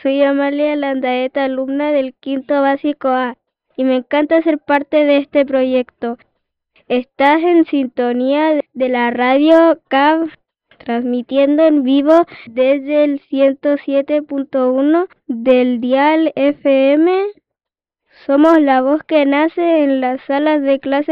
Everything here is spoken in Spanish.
soy Amalia Landaeta, alumna del quinto básico A, y me encanta ser parte de este proyecto. Estás en sintonía de la radio CAB, transmitiendo en vivo desde el 107.1 del dial FM. Somos la voz que nace en las salas de clase